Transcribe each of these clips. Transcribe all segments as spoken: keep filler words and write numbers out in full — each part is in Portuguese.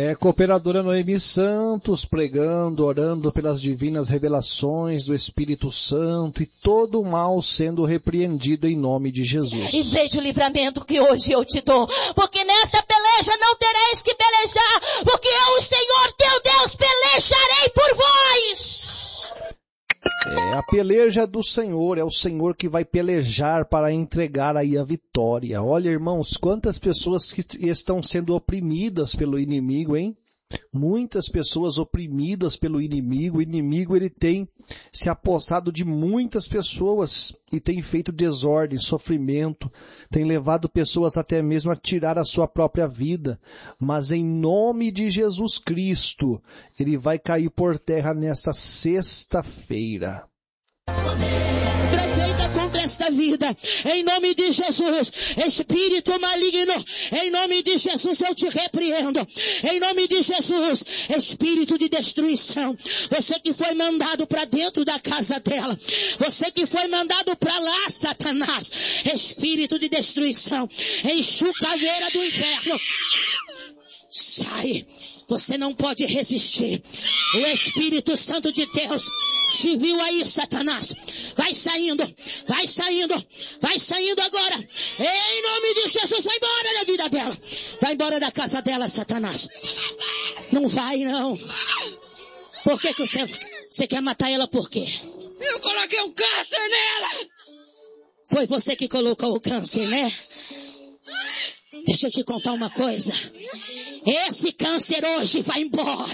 É, Cooperadora Noemi Santos, pregando, orando pelas divinas revelações do Espírito Santo e todo o mal sendo repreendido em nome de Jesus. E veja o livramento que hoje eu te dou, porque nesta peleja não tereis que pelejar, porque eu, o Senhor teu Deus, pelejarei por vós. É, a peleja do Senhor, é o Senhor que vai pelejar para entregar aí a vitória. Olha, irmãos, quantas pessoas que estão sendo oprimidas pelo inimigo, hein? Muitas pessoas oprimidas pelo inimigo. O inimigo, ele tem se apossado de muitas pessoas e tem feito desordem, sofrimento, tem levado pessoas até mesmo a tirar a sua própria vida. Mas em nome de Jesus Cristo, ele vai cair por terra nesta sexta-feira. Prefeita contra esta vida, em nome de Jesus. Espírito maligno, em nome de Jesus eu te repreendo, em nome de Jesus. Espírito de destruição, você que foi mandado para dentro da casa dela, você que foi mandado para lá, Satanás, espírito de destruição, enxucaveira do inferno, sai. Você não pode resistir. O Espírito Santo de Deus te viu aí, Satanás. Vai saindo, vai saindo, vai saindo agora. Em nome de Jesus, vai embora da vida dela. Vai embora da casa dela, Satanás. Não vai, não. Por que que você, você quer matar ela por quê? Eu coloquei um câncer nela. Foi você que colocou o câncer, né? Deixa eu te contar uma coisa. Esse câncer hoje vai embora.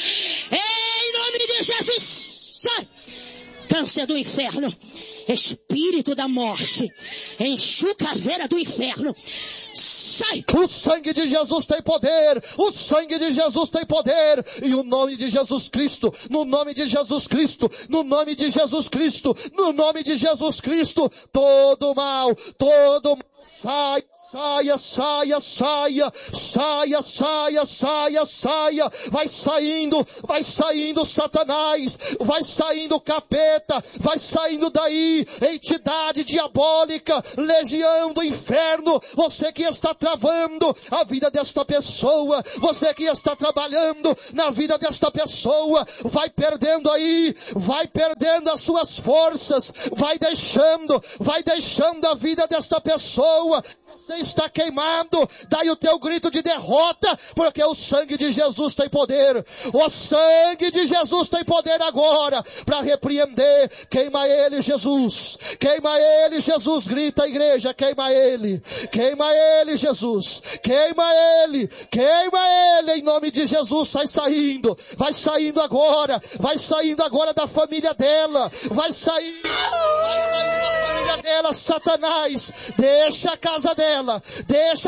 Em nome de Jesus. Sai. Câncer do inferno. Espírito da morte. Enxucaveira do inferno. Sai. O sangue de Jesus tem poder. O sangue de Jesus tem poder. E o nome de Jesus Cristo. No nome de Jesus Cristo. No nome de Jesus Cristo. No nome de Jesus Cristo. Todo mal. Todo mal. Sai. Saia, saia, saia, saia, saia, saia, saia, vai saindo, vai saindo Satanás, vai saindo capeta, vai saindo daí, entidade diabólica, legião do inferno, você que está travando a vida desta pessoa, você que está trabalhando na vida desta pessoa, vai perdendo aí, vai perdendo as suas forças, vai deixando, vai deixando a vida desta pessoa. Você está queimado, daí o teu grito de derrota, porque o sangue de Jesus tem poder. O sangue de Jesus tem poder agora para repreender. Queima ele, Jesus. Queima ele, Jesus. Grita a igreja, queima ele. Queima ele, Jesus. Queima ele. Queima ele em nome de Jesus. Sai saindo. Vai saindo agora. Vai saindo agora da família dela. Vai saindo. Vai saindo da família dela, Satanás. Deixa a casa dela. Deixa